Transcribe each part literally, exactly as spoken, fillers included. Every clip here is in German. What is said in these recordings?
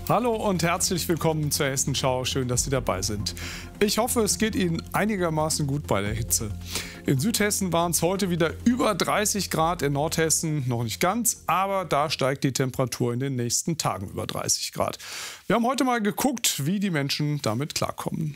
Hallo und herzlich willkommen zur Hessenschau. Schön, dass Sie dabei sind. Ich hoffe, es geht Ihnen einigermaßen gut bei der Hitze. In Südhessen waren es heute wieder über dreißig Grad, in Nordhessen noch nicht ganz, aber da steigt die Temperatur in den nächsten Tagen über dreißig Grad. Wir haben heute mal geguckt, wie die Menschen damit klarkommen.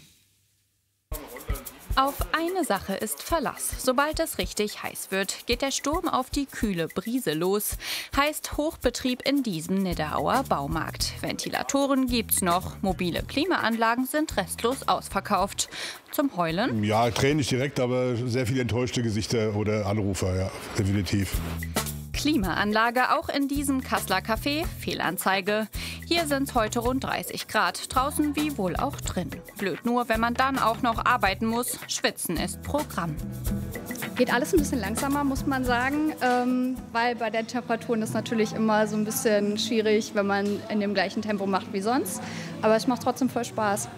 Auf eine Sache ist Verlass. Sobald es richtig heiß wird, geht der Sturm auf die kühle Brise los. Heißt Hochbetrieb in diesem Nidderauer Baumarkt. Ventilatoren gibt's noch, mobile Klimaanlagen sind restlos ausverkauft. Zum Heulen? Ja, Tränen nicht direkt, aber sehr viele enttäuschte Gesichter oder Anrufer, ja, definitiv. Klimaanlage auch in diesem Kasseler Café, Fehlanzeige. Hier sind es heute rund dreißig Grad, draußen wie wohl auch drin. Blöd nur, wenn man dann auch noch arbeiten muss. Schwitzen ist Programm. Geht alles ein bisschen langsamer, muss man sagen, ähm, weil bei den Temperaturen ist natürlich immer so ein bisschen schwierig, wenn man in dem gleichen Tempo macht wie sonst. Aber es macht trotzdem voll Spaß.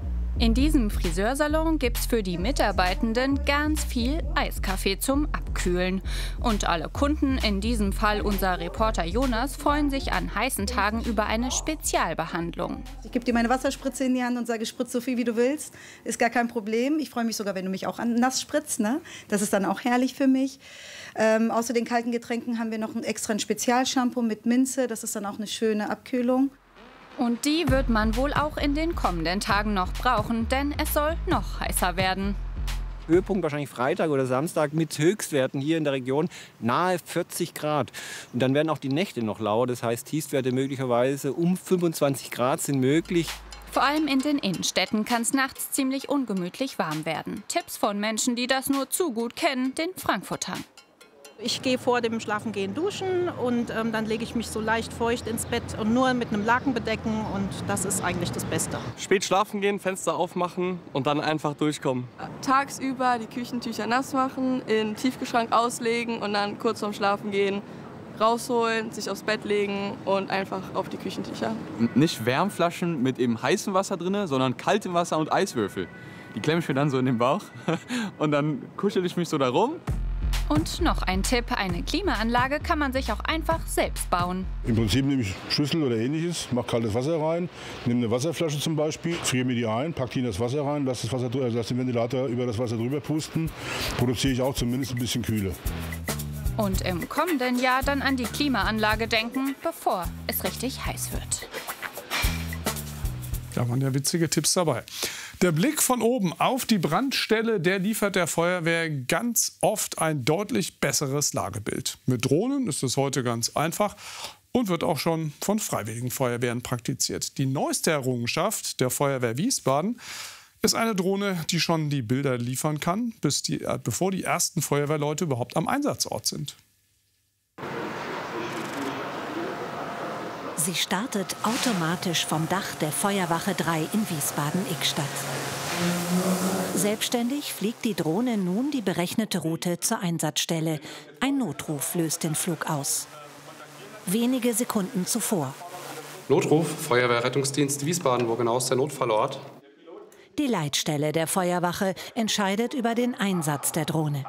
In diesem Friseursalon gibt's für die Mitarbeitenden ganz viel Eiskaffee zum Abkühlen. Und alle Kunden, in diesem Fall unser Reporter Jonas, freuen sich an heißen Tagen über eine Spezialbehandlung. Ich gebe dir meine Wasserspritze in die Hand und sage, spritz so viel wie du willst. Ist gar kein Problem. Ich freue mich sogar, wenn du mich auch nass spritzt. Ne? Das ist dann auch herrlich für mich. Ähm, außer den kalten Getränken haben wir noch ein extra ein Spezialshampoo mit Minze. Das ist dann auch eine schöne Abkühlung. Und die wird man wohl auch in den kommenden Tagen noch brauchen, denn es soll noch heißer werden. Höhepunkt wahrscheinlich Freitag oder Samstag mit Höchstwerten hier in der Region nahe vierzig Grad. Und dann werden auch die Nächte noch lauer, das heißt Tiefstwerte möglicherweise um fünfundzwanzig Grad sind möglich. Vor allem in den Innenstädten kann es nachts ziemlich ungemütlich warm werden. Tipps von Menschen, die das nur zu gut kennen, den Frankfurtern. Ich gehe vor dem Schlafengehen duschen und ähm, dann lege ich mich so leicht feucht ins Bett und nur mit einem Laken bedecken und das ist eigentlich das Beste. Spät schlafen gehen, Fenster aufmachen und dann einfach durchkommen. Tagsüber die Küchentücher nass machen, in den Tiefkühlschrank auslegen und dann kurz vorm Schlafen gehen rausholen, sich aufs Bett legen und einfach auf die Küchentücher. Nicht Wärmflaschen mit eben heißem Wasser drin, sondern kaltem Wasser und Eiswürfel. Die klemme ich mir dann so in den Bauch und dann kuschel ich mich so da rum. Und noch ein Tipp, eine Klimaanlage kann man sich auch einfach selbst bauen. Im Prinzip nehme ich Schüssel oder Ähnliches, mache kaltes Wasser rein, nehme eine Wasserflasche zum Beispiel, friere mir die ein, packe die in das Wasser rein, lasse das Wasser, also lasse den Ventilator über das Wasser drüber pusten, produziere ich auch zumindest ein bisschen Kühle. Und im kommenden Jahr dann an die Klimaanlage denken, bevor es richtig heiß wird. Da waren ja witzige Tipps dabei. Der Blick von oben auf die Brandstelle, der liefert der Feuerwehr ganz oft ein deutlich besseres Lagebild. Mit Drohnen ist es heute ganz einfach und wird auch schon von freiwilligen Feuerwehren praktiziert. Die neueste Errungenschaft der Feuerwehr Wiesbaden ist eine Drohne, die schon die Bilder liefern kann, bis die, äh, bevor die ersten Feuerwehrleute überhaupt am Einsatzort sind. Sie startet automatisch vom Dach der Feuerwache drei in Wiesbaden-Ickstadt. Selbstständig fliegt die Drohne nun die berechnete Route zur Einsatzstelle. Ein Notruf löst den Flug aus. Wenige Sekunden zuvor. Notruf, Feuerwehrrettungsdienst Wiesbaden, wo genau ist der Notfallort? Die Leitstelle der Feuerwache entscheidet über den Einsatz der Drohne.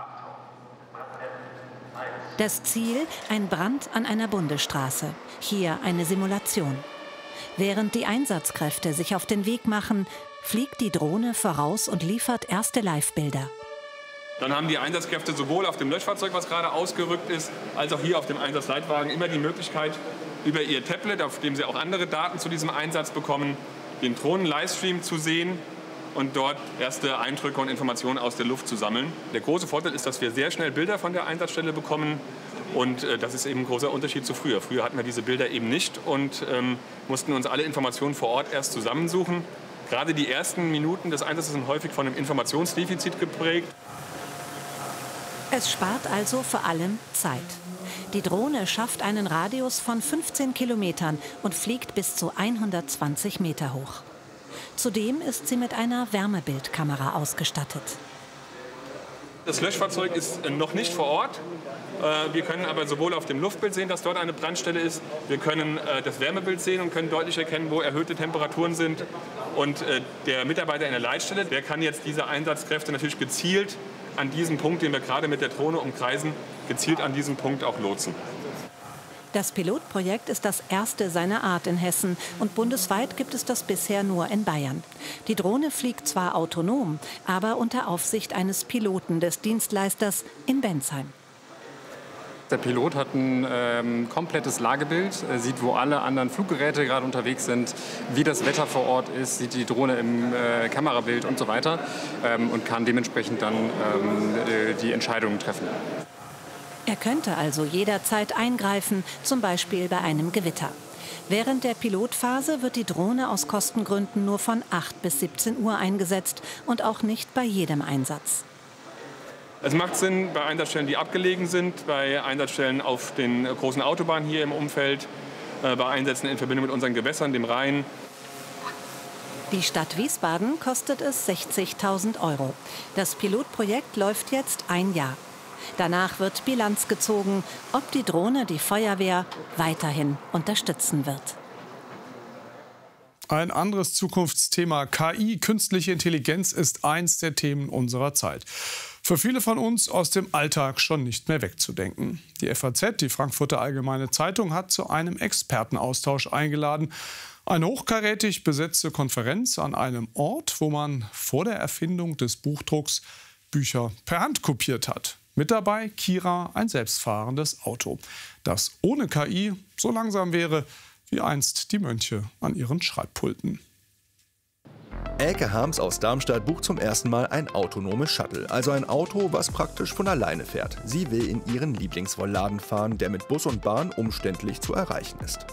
Das Ziel, ein Brand an einer Bundesstraße. Hier eine Simulation. Während die Einsatzkräfte sich auf den Weg machen, fliegt die Drohne voraus und liefert erste Live-Bilder. Dann haben die Einsatzkräfte sowohl auf dem Löschfahrzeug, was gerade ausgerückt ist, als auch hier auf dem Einsatzleitwagen immer die Möglichkeit, über ihr Tablet, auf dem sie auch andere Daten zu diesem Einsatz bekommen, den Drohnen-Livestream zu sehen und dort erste Eindrücke und Informationen aus der Luft zu sammeln. Der große Vorteil ist, dass wir sehr schnell Bilder von der Einsatzstelle bekommen. Und äh, das ist eben ein großer Unterschied zu früher. Früher hatten wir diese Bilder eben nicht und ähm, mussten uns alle Informationen vor Ort erst zusammensuchen. Gerade die ersten Minuten des Einsatzes sind häufig von einem Informationsdefizit geprägt. Es spart also vor allem Zeit. Die Drohne schafft einen Radius von fünfzehn Kilometern und fliegt bis zu hundertzwanzig Meter hoch. Zudem ist sie mit einer Wärmebildkamera ausgestattet. Das Löschfahrzeug ist noch nicht vor Ort. Wir können aber sowohl auf dem Luftbild sehen, dass dort eine Brandstelle ist. Wir können das Wärmebild sehen und können deutlich erkennen, wo erhöhte Temperaturen sind. Und der Mitarbeiter in der Leitstelle, der kann jetzt diese Einsatzkräfte natürlich gezielt an diesem Punkt, den wir gerade mit der Drohne umkreisen, gezielt an diesem Punkt auch lotsen. Das Pilotprojekt ist das erste seiner Art in Hessen und bundesweit gibt es das bisher nur in Bayern. Die Drohne fliegt zwar autonom, aber unter Aufsicht eines Piloten des Dienstleisters in Bensheim. Der Pilot hat ein ähm, komplettes Lagebild, er sieht, wo alle anderen Fluggeräte gerade unterwegs sind, wie das Wetter vor Ort ist, sieht die Drohne im äh, Kamerabild und so weiter ähm, und kann dementsprechend dann ähm, die Entscheidungen treffen. Er könnte also jederzeit eingreifen, zum Beispiel bei einem Gewitter. Während der Pilotphase wird die Drohne aus Kostengründen nur von acht bis siebzehn Uhr eingesetzt und auch nicht bei jedem Einsatz. Es macht Sinn bei Einsatzstellen, die abgelegen sind, bei Einsatzstellen auf den großen Autobahnen hier im Umfeld, äh, bei Einsätzen in Verbindung mit unseren Gewässern, dem Rhein. Die Stadt Wiesbaden kostet es sechzigtausend Euro. Das Pilotprojekt läuft jetzt ein Jahr. Danach wird Bilanz gezogen, ob die Drohne die Feuerwehr weiterhin unterstützen wird. Ein anderes Zukunftsthema, K I, künstliche Intelligenz, ist eins der Themen unserer Zeit. Für viele von uns aus dem Alltag schon nicht mehr wegzudenken. Die F A Z, die Frankfurter Allgemeine Zeitung, hat zu einem Expertenaustausch eingeladen. Eine hochkarätig besetzte Konferenz an einem Ort, wo man vor der Erfindung des Buchdrucks Bücher per Hand kopiert hat. Mit dabei Kira, ein selbstfahrendes Auto, das ohne K I so langsam wäre wie einst die Mönche an ihren Schreibpulten. Elke Harms aus Darmstadt bucht zum ersten Mal ein autonomes Shuttle, also ein Auto, was praktisch von alleine fährt. Sie will in ihren Lieblingswollladen fahren, der mit Bus und Bahn umständlich zu erreichen ist.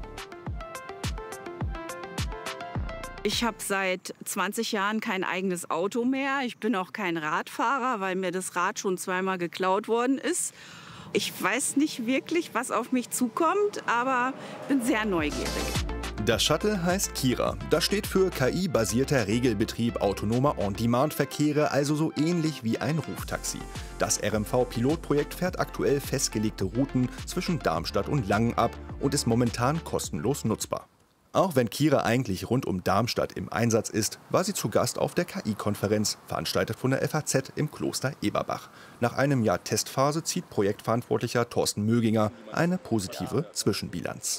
Ich habe seit zwanzig Jahren kein eigenes Auto mehr. Ich bin auch kein Radfahrer, weil mir das Rad schon zweimal geklaut worden ist. Ich weiß nicht wirklich, was auf mich zukommt, aber bin sehr neugierig. Das Shuttle heißt Kira. Das steht für K I-basierter Regelbetrieb autonomer On-Demand-Verkehre, also so ähnlich wie ein Ruftaxi. Das R M V-Pilotprojekt fährt aktuell festgelegte Routen zwischen Darmstadt und Langen ab und ist momentan kostenlos nutzbar. Auch wenn Kira eigentlich rund um Darmstadt im Einsatz ist, war sie zu Gast auf der K I-Konferenz, veranstaltet von der F A Z im Kloster Eberbach. Nach einem Jahr Testphase zieht Projektverantwortlicher Thorsten Möginger eine positive Zwischenbilanz.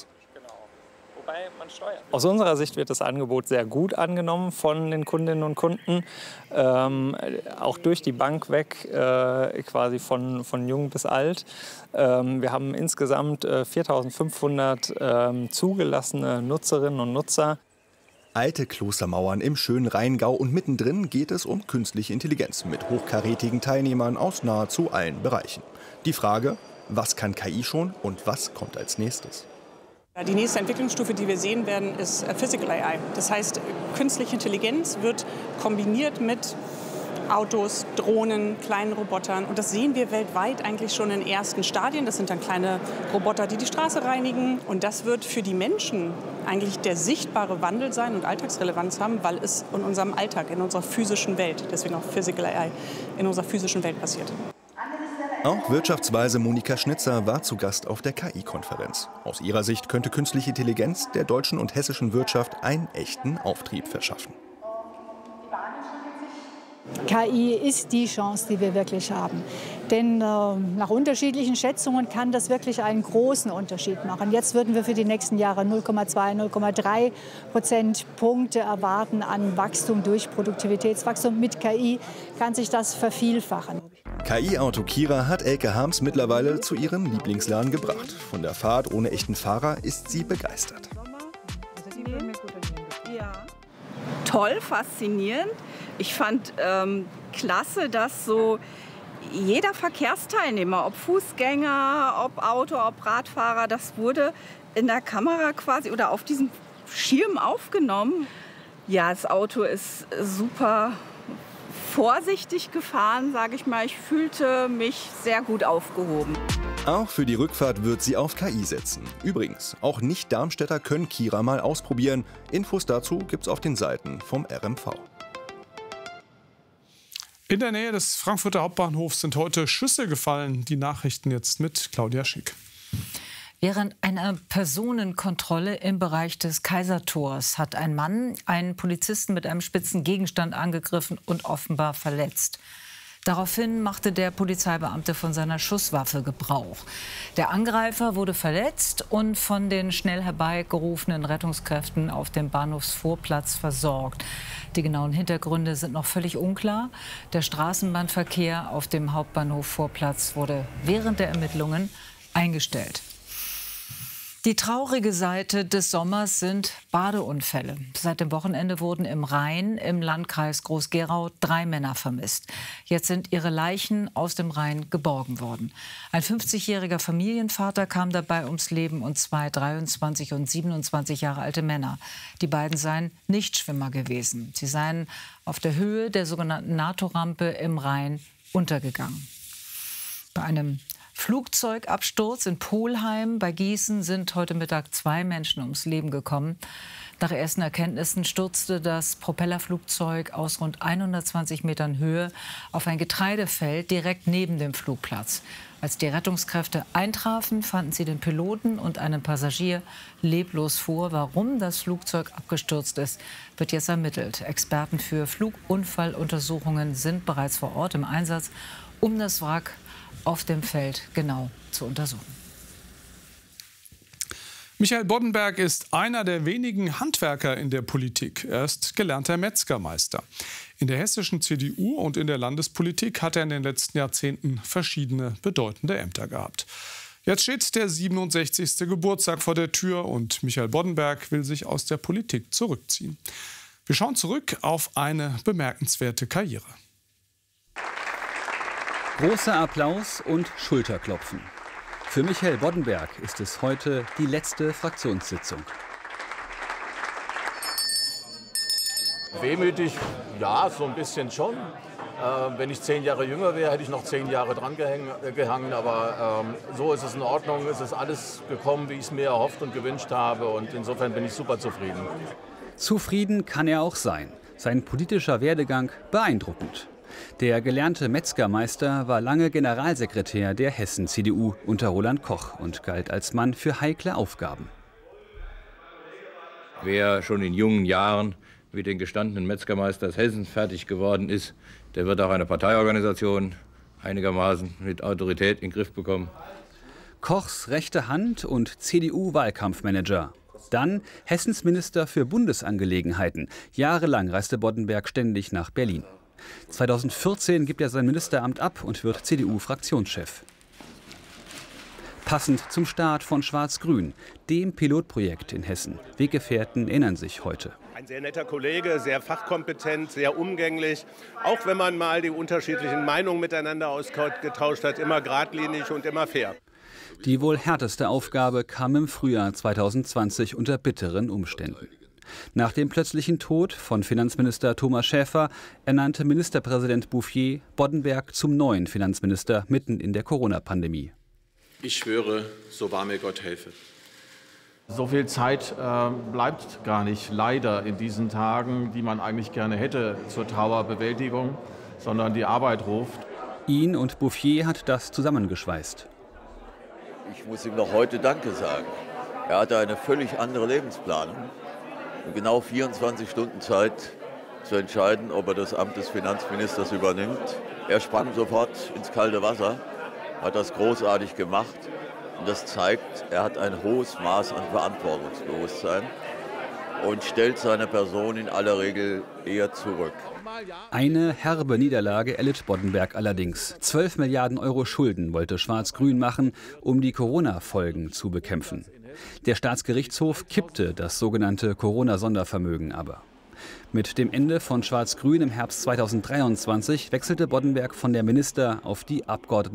Aus unserer Sicht wird das Angebot sehr gut angenommen von den Kundinnen und Kunden, ähm, auch durch die Bank weg, äh, quasi von, von jung bis alt. Ähm, wir haben insgesamt äh, viertausendfünfhundert ähm, zugelassene Nutzerinnen und Nutzer. Alte Klostermauern im schönen Rheingau und mittendrin geht es um künstliche Intelligenz mit hochkarätigen Teilnehmern aus nahezu allen Bereichen. Die Frage, was kann K I schon und was kommt als nächstes? Die nächste Entwicklungsstufe, die wir sehen werden, ist Physical A I. Das heißt, künstliche Intelligenz wird kombiniert mit Autos, Drohnen, kleinen Robotern. Und das sehen wir weltweit eigentlich schon in ersten Stadien. Das sind dann kleine Roboter, die die Straße reinigen. Und das wird für die Menschen eigentlich der sichtbare Wandel sein und Alltagsrelevanz haben, weil es in unserem Alltag, in unserer physischen Welt, deswegen auch Physical A I, in unserer physischen Welt passiert. Auch Wirtschaftsweise Monika Schnitzer war zu Gast auf der K I-Konferenz. Aus ihrer Sicht könnte künstliche Intelligenz der deutschen und hessischen Wirtschaft einen echten Auftrieb verschaffen. K I ist die Chance, die wir wirklich haben. Denn äh, nach unterschiedlichen Schätzungen kann das wirklich einen großen Unterschied machen. Jetzt würden wir für die nächsten Jahre null Komma zwei, null Komma drei Prozentpunkte erwarten an Wachstum durch Produktivitätswachstum. Mit K I kann sich das vervielfachen. K I-Auto Kira hat Elke Harms mittlerweile zu ihrem Lieblingsladen gebracht. Von der Fahrt ohne echten Fahrer ist sie begeistert. Toll, faszinierend. Ich fand ähm, klasse, dass so jeder Verkehrsteilnehmer, ob Fußgänger, ob Auto, ob Radfahrer, das wurde in der Kamera quasi oder auf diesem Schirm aufgenommen. Ja, das Auto ist super vorsichtig gefahren, sage ich mal. Ich fühlte mich sehr gut aufgehoben. Auch für die Rückfahrt wird sie auf K I setzen. Übrigens, auch Nicht-Darmstädter können Kira mal ausprobieren. Infos dazu gibt's auf den Seiten vom R M V. In der Nähe des Frankfurter Hauptbahnhofs sind heute Schüsse gefallen. Die Nachrichten jetzt mit Claudia Schick. Während einer Personenkontrolle im Bereich des Kaisertors hat ein Mann einen Polizisten mit einem spitzen Gegenstand angegriffen und offenbar verletzt. Daraufhin machte der Polizeibeamte von seiner Schusswaffe Gebrauch. Der Angreifer wurde verletzt und von den schnell herbeigerufenen Rettungskräften auf dem Bahnhofsvorplatz versorgt. Die genauen Hintergründe sind noch völlig unklar. Der Straßenbahnverkehr auf dem Hauptbahnhofvorplatz wurde während der Ermittlungen eingestellt. Die traurige Seite des Sommers sind Badeunfälle. Seit dem Wochenende wurden im Rhein im Landkreis Groß-Gerau drei Männer vermisst. Jetzt sind ihre Leichen aus dem Rhein geborgen worden. Ein fünfzigjähriger Familienvater kam dabei ums Leben und zwei dreiundzwanzig und siebenundzwanzig Jahre alte Männer. Die beiden seien Nichtschwimmer gewesen. Sie seien auf der Höhe der sogenannten NATO-Rampe im Rhein untergegangen. Bei einem Flugzeugabsturz in Polheim bei Gießen sind heute Mittag zwei Menschen ums Leben gekommen. Nach ersten Erkenntnissen stürzte das Propellerflugzeug aus rund hundertzwanzig Metern Höhe auf ein Getreidefeld direkt neben dem Flugplatz. Als die Rettungskräfte eintrafen, fanden sie den Piloten und einen Passagier leblos vor. Warum das Flugzeug abgestürzt ist, wird jetzt ermittelt. Experten für Flugunfalluntersuchungen sind bereits vor Ort im Einsatz, um das Wrack auf dem Feld genau zu untersuchen. Michael Boddenberg ist einer der wenigen Handwerker in der Politik. Er ist gelernter Metzgermeister. In der hessischen C D U und in der Landespolitik hat er in den letzten Jahrzehnten verschiedene bedeutende Ämter gehabt. Jetzt steht der siebenundsechzigste Geburtstag vor der Tür und Michael Boddenberg will sich aus der Politik zurückziehen. Wir schauen zurück auf eine bemerkenswerte Karriere. Großer Applaus und Schulterklopfen. Für Michael Boddenberg ist es heute die letzte Fraktionssitzung. Wehmütig, ja, so ein bisschen schon. Äh, wenn ich zehn Jahre jünger wäre, hätte ich noch zehn Jahre dran gehängt, äh, gehangen. Aber ähm, so ist es in Ordnung. Es ist alles gekommen, wie ich es mir erhofft und gewünscht habe. Und insofern bin ich super zufrieden. Zufrieden kann er auch sein. Sein politischer Werdegang beeindruckend. Der gelernte Metzgermeister war lange Generalsekretär der Hessen-C D U unter Roland Koch und galt als Mann für heikle Aufgaben. Wer schon in jungen Jahren mit den gestandenen Metzgermeisters Hessens fertig geworden ist, der wird auch eine Parteiorganisation einigermaßen mit Autorität in den Griff bekommen. Kochs rechte Hand und C D U-Wahlkampfmanager. Dann Hessens Minister für Bundesangelegenheiten. Jahrelang reiste Boddenberg ständig nach Berlin. zweitausendvierzehn gibt er sein Ministeramt ab und wird C D U-Fraktionschef. Passend zum Start von Schwarz-Grün, dem Pilotprojekt in Hessen. Weggefährten erinnern sich heute. Ein sehr netter Kollege, sehr fachkompetent, sehr umgänglich. Auch wenn man mal die unterschiedlichen Meinungen miteinander ausgetauscht hat, immer geradlinig und immer fair. Die wohl härteste Aufgabe kam im Frühjahr zweitausendzwanzig unter bitteren Umständen. Nach dem plötzlichen Tod von Finanzminister Thomas Schäfer ernannte Ministerpräsident Bouffier Boddenberg zum neuen Finanzminister mitten in der Corona-Pandemie. Ich schwöre, so wahr mir Gott helfe. So viel Zeit äh, bleibt gar nicht, leider in diesen Tagen, die man eigentlich gerne hätte zur Trauerbewältigung, sondern die Arbeit ruft. Ihn und Bouffier hat das zusammengeschweißt. Ich muss ihm noch heute Danke sagen. Er hatte eine völlig andere Lebensplanung. Genau vierundzwanzig Stunden Zeit zu entscheiden, ob er das Amt des Finanzministers übernimmt. Er sprang sofort ins kalte Wasser, hat das großartig gemacht. Und das zeigt, er hat ein hohes Maß an Verantwortungsbewusstsein und stellt seine Person in aller Regel eher zurück. Eine herbe Niederlage erlitt Boddenberg allerdings. zwölf Milliarden Euro Schulden wollte Schwarz-Grün machen, um die Corona-Folgen zu bekämpfen. Der Staatsgerichtshof kippte das sogenannte Corona-Sondervermögen aber. Mit dem Ende von Schwarz-Grün im Herbst zweitausenddreiundzwanzig wechselte Boddenberg von der Minister- auf die Abgeordnetenposition